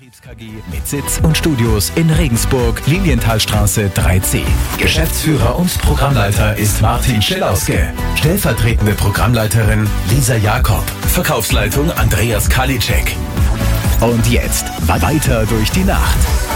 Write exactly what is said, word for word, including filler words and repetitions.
K G mit Sitz und Studios in Regensburg, Lilienthalstraße drei C. Geschäftsführer und Programmleiter ist Martin Schellauske. Stellvertretende Programmleiterin Lisa Jakob. Verkaufsleitung Andreas Kalitschek. Und jetzt weiter durch die Nacht.